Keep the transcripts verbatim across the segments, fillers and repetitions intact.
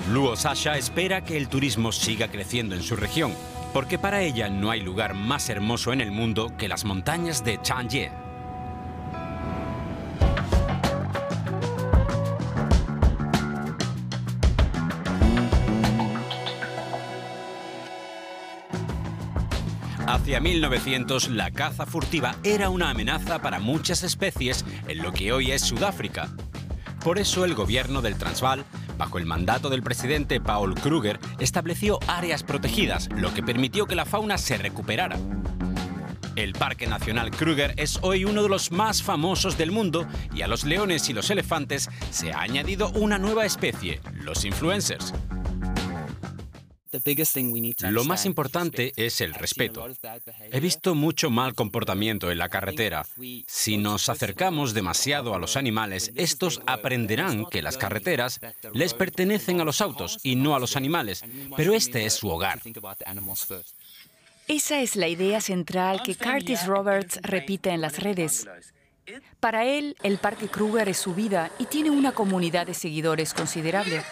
Luo Sasha espera que el turismo siga creciendo en su región, porque para ella no hay lugar más hermoso en el mundo que las montañas de Changye. Hacia mil novecientos, la caza furtiva era una amenaza para muchas especies en lo que hoy es Sudáfrica. Por eso el gobierno del Transvaal, bajo el mandato del presidente Paul Kruger, estableció áreas protegidas, lo que permitió que la fauna se recuperara. El Parque Nacional Kruger es hoy uno de los más famosos del mundo y a los leones y los elefantes se ha añadido una nueva especie, los influencers. Lo más importante es el respeto. He visto mucho mal comportamiento en la carretera. Si nos acercamos demasiado a los animales, estos aprenderán que las carreteras les pertenecen a los autos y no a los animales, pero este es su hogar. Esa es la idea central que Curtis Roberts repite en las redes. Para él, el Parque Kruger es su vida y tiene una comunidad de seguidores considerable.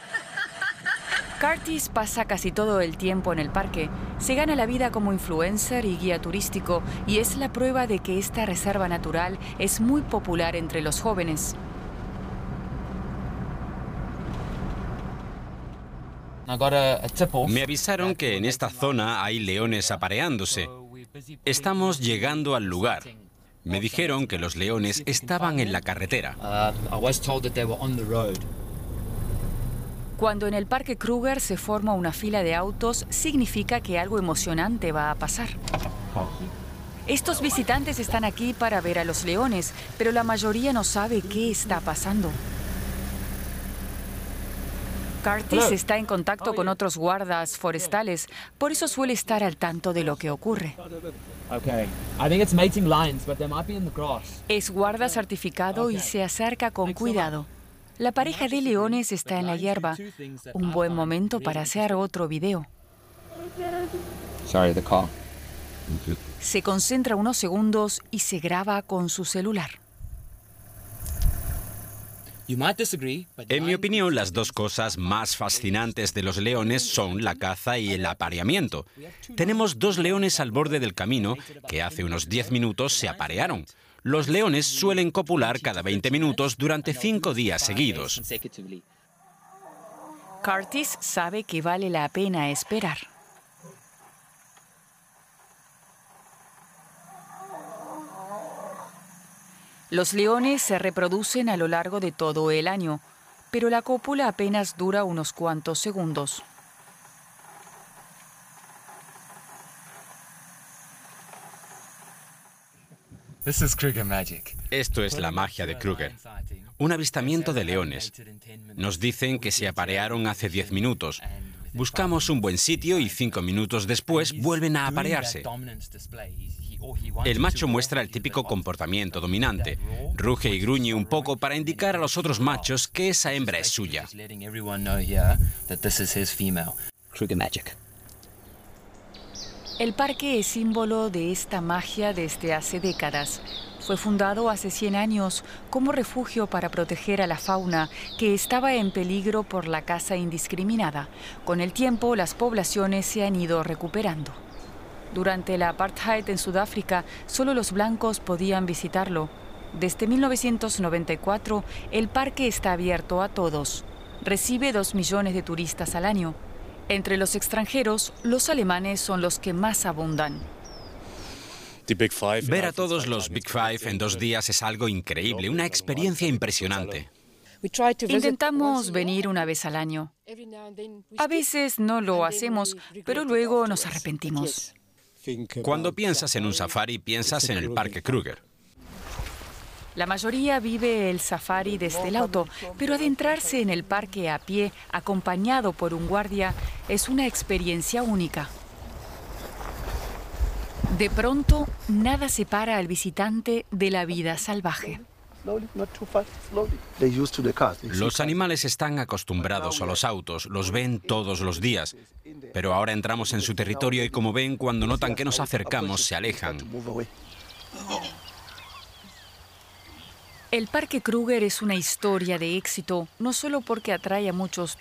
Curtis pasa casi todo el tiempo en el parque, se gana la vida como influencer y guía turístico y es la prueba de que esta reserva natural es muy popular entre los jóvenes. Me avisaron que en esta zona hay leones apareándose. Estamos llegando al lugar. Me dijeron que los leones estaban en la carretera. Cuando en el Parque Kruger se forma una fila de autos, significa que algo emocionante va a pasar. Estos visitantes están aquí para ver a los leones, pero la mayoría no sabe qué está pasando. Curtis está en contacto con otros guardas forestales, por eso suele estar al tanto de lo que ocurre. Es guarda certificado y se acerca con cuidado. La pareja de leones está en la hierba. Un buen momento para hacer otro video. Se concentra unos segundos y se graba con su celular. En mi opinión, las dos cosas más fascinantes de los leones son la caza y el apareamiento. Tenemos dos leones al borde del camino que hace unos diez minutos se aparearon. Los leones suelen copular cada veinte minutos durante cinco días seguidos. Curtis sabe que vale la pena esperar. Los leones se reproducen a lo largo de todo el año, pero la cópula apenas dura unos cuantos segundos. Esto es la magia de Kruger. Un avistamiento de leones. Nos dicen que se aparearon hace diez minutos. Buscamos un buen sitio y cinco minutos después vuelven a aparearse. El macho muestra el típico comportamiento dominante. Ruge y gruñe un poco para indicar a los otros machos que esa hembra es suya. El parque es símbolo de esta magia desde hace décadas. Fue fundado hace cien años como refugio para proteger a la fauna que estaba en peligro por la caza indiscriminada. Con el tiempo, las poblaciones se han ido recuperando. Durante la apartheid en Sudáfrica, solo los blancos podían visitarlo. Desde mil novecientos noventa y cuatro, el parque está abierto a todos. Recibe dos millones de turistas al año. Entre los extranjeros, los alemanes son los que más abundan. Ver a todos los Big Five en dos días es algo increíble, una experiencia impresionante. Intentamos venir una vez al año. A veces no lo hacemos, pero luego nos arrepentimos. Cuando piensas en un safari, piensas en el Parque Kruger. La mayoría vive el safari desde el auto, pero adentrarse en el parque a pie, acompañado por un guardia, es una experiencia única. De pronto, nada separa al visitante de la vida salvaje. Los animales están acostumbrados a los autos, los ven todos los días. Pero ahora entramos en su territorio y, como ven, cuando notan que nos acercamos, se alejan. El Parque Kruger es una historia de éxito, no solo porque atrae a muchos